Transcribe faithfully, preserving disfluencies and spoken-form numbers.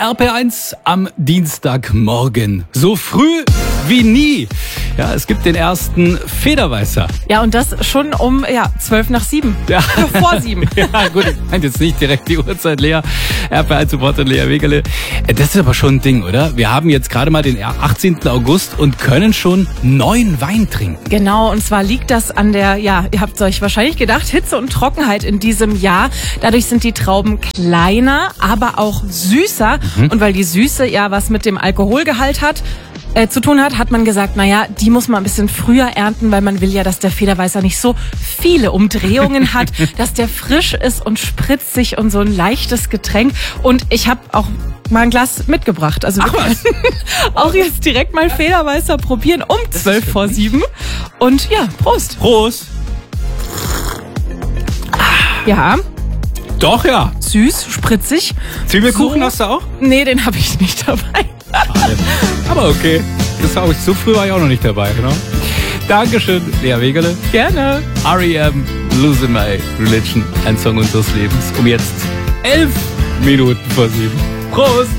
R P eins am Dienstagmorgen. So früh wie nie. Ja, es gibt den ersten Federweißer. Ja, und das schon um ja, zwölf nach sieben. Ja. Vor sieben. Ja, gut, ich meine jetzt nicht direkt die Uhrzeit, Lea. R P eins-Supporter Lea Wegerle. Das ist aber schon ein Ding, oder? Wir haben jetzt gerade mal den achtzehnten August und können schon neuen Wein trinken. Genau, und zwar liegt das an der, ja, ihr habt euch wahrscheinlich gedacht, Hitze und Trockenheit in diesem Jahr. Dadurch sind die Trauben kleiner, aber auch süßer. Mhm. Und weil die Süße ja was mit dem Alkoholgehalt hat, Äh, zu tun hat, hat man gesagt, naja, die muss man ein bisschen früher ernten, weil man will ja, dass der Federweißer nicht so viele Umdrehungen hat, dass der frisch ist und spritzig und so ein leichtes Getränk. Und ich habe auch mal ein Glas mitgebracht. Also wir können auch jetzt direkt mal Federweißer probieren um zwölf vor sieben. Und ja, Prost. Prost. Ja. Doch, ja. Süß, spritzig. Zwiebelkuchen so, hast du auch? Nee, den habe ich nicht dabei. Schade. Aber okay. Das habe ich, so früh war ich auch noch nicht dabei, genau. Dankeschön, Lea Wegerle. Gerne. R E M, Losing My Religion, ein Song unseres Lebens. Um jetzt elf Minuten vor sieben. Prost!